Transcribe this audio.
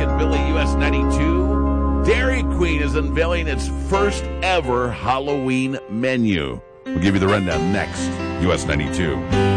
and Billy, US 92. Dairy Queen is unveiling its first ever Halloween menu. We'll give you the rundown next, US 92.